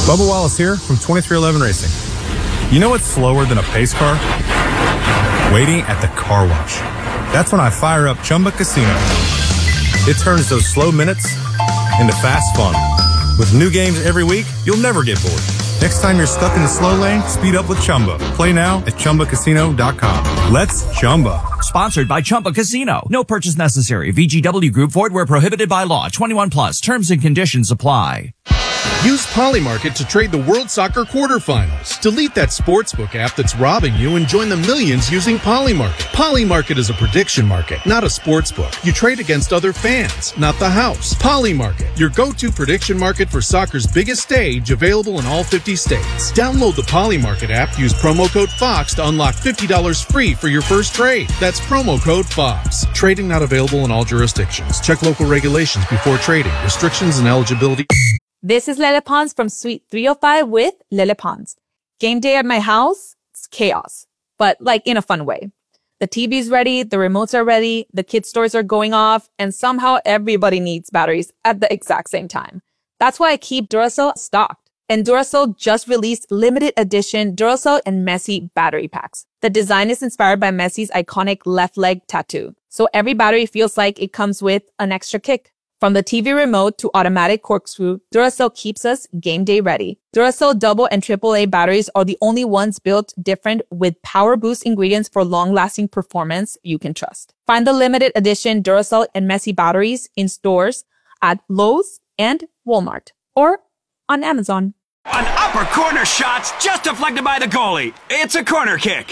Bubba Wallace here from 2311 Racing. You know what's slower than a pace car? Waiting at the car wash. That's when I fire up Chumba Casino. It turns those slow minutes into fast fun. With new games every week, you'll never get bored. Next time you're stuck in the slow lane, speed up with Chumba. Play now at ChumbaCasino.com. Let's Chumba. Sponsored by Chumba Casino. No purchase necessary. VGW Group. Void where prohibited by law. 21 plus. Terms and conditions apply. Use Polymarket to trade the World Soccer quarterfinals. Delete that sportsbook app that's robbing you and join the millions using Polymarket. Polymarket is a prediction market, not a sportsbook. You trade against other fans, not the house. Polymarket, your go-to prediction market for soccer's biggest stage, available in all 50 states. Download the Polymarket app, use promo code FOX to unlock $50 free for your first trade. That's promo code FOX. Trading not available in all jurisdictions. Check local regulations before trading. Restrictions and eligibility. This is Lele Pons from Suite 305 with Lele Pons. Game day at my house, it's chaos, but like in a fun way. The TV's ready, the remotes are ready, the kids' toys are going off, and somehow everybody needs batteries at the exact same time. That's why I keep Duracell stocked. And Duracell just released limited edition Duracell and Messi battery packs. The design is inspired by Messi's iconic left leg tattoo, so every battery feels like it comes with an extra kick. From the TV remote to automatic corkscrew, Duracell keeps us game day ready. Duracell double and AAA batteries are the only ones built different with power boost ingredients for long-lasting performance you can trust. Find the limited edition Duracell and Messi batteries in stores at Lowe's and Walmart or on Amazon. An upper corner shot's just deflected by the goalie. It's a corner kick.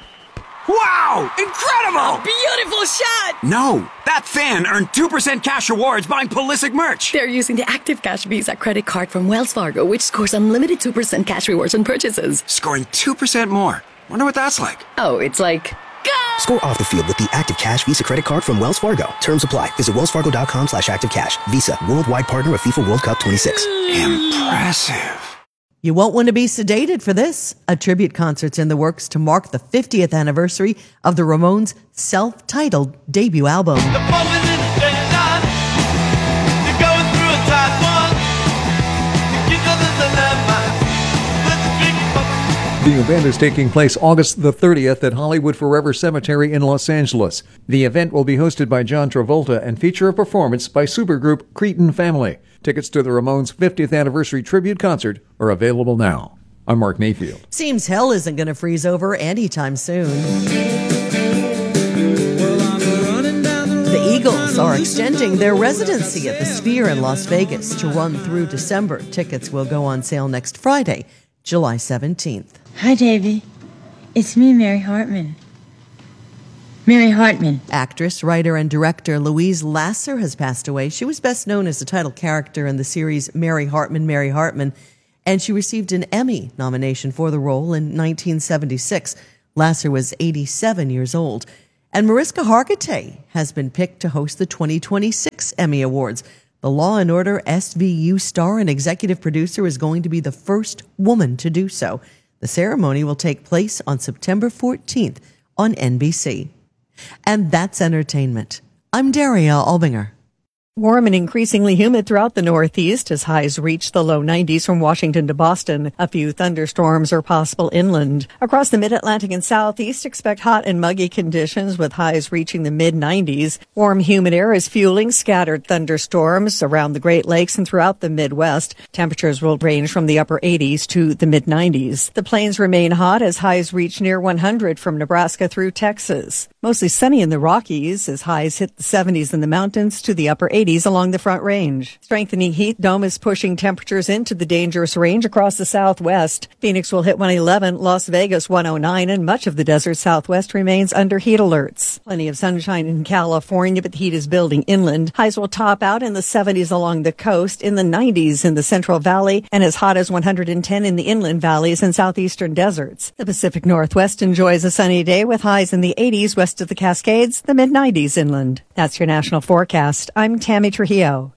Wow! Incredible! A beautiful shot! No, that fan earned 2% cash rewards buying Pulisic merch. They're using the Active Cash Visa credit card from Wells Fargo, which scores unlimited 2% cash rewards on purchases. Scoring 2% more. Wonder what that's like. Oh, it's like... Go! Score off the field with the Active Cash Visa credit card from Wells Fargo. Terms apply. Visit wellsfargo.com/activecash. Visa, worldwide partner of FIFA World Cup 26. Impressive. You won't want to be sedated for this. A tribute concert's in the works to mark the 50th anniversary of the Ramones' self-titled debut album. The event is taking place August the 30th at Hollywood Forever Cemetery in Los Angeles. The event will be hosted by John Travolta and feature a performance by supergroup Cretin Family. Tickets to the Ramones' 50th anniversary tribute concert are available now. I'm Mark Mayfield. Seems hell isn't going to freeze over anytime soon. The Eagles are extending their residency at the Sphere in Las Vegas to run through December. Tickets will go on sale next Friday, July 17th. Hi, Davy. It's me, Mary Hartman. Mary Hartman. Actress, writer, and director Louise Lasser has passed away. She was best known as the title character in the series Mary Hartman, and she received an Emmy nomination for the role in 1976. Lasser was 87 years old. And Mariska Hargitay has been picked to host the 2026 Emmy Awards. The Law & Order SVU star and executive producer is going to be the first woman to do so. The ceremony will take place on September 14th on NBC. And that's entertainment. I'm Daria Albinger. Warm and increasingly humid throughout the Northeast as highs reach the low 90s from Washington to Boston. A few thunderstorms are possible inland. Across the mid-Atlantic and Southeast, expect hot and muggy conditions with highs reaching the mid-90s. Warm, humid air is fueling scattered thunderstorms around the Great Lakes and throughout the Midwest. Temperatures will range from the upper 80s to the mid-90s. The plains remain hot as highs reach near 100 from Nebraska through Texas. Mostly sunny in the Rockies as highs hit the 70s in the mountains to the upper 80s along the Front Range. Strengthening heat dome is pushing temperatures into the dangerous range across the Southwest. Phoenix will hit 111, Las Vegas 109, and much of the desert Southwest remains under heat alerts. Plenty of sunshine in California, but the heat is building inland. Highs will top out in the 70s along the coast, in the 90s in the Central Valley, and as hot as 110 in the inland valleys and southeastern deserts. The Pacific Northwest enjoys a sunny day with highs in the 80s west of the Cascades, the mid-90s inland. That's your national forecast. I'm Tammy Trujillo.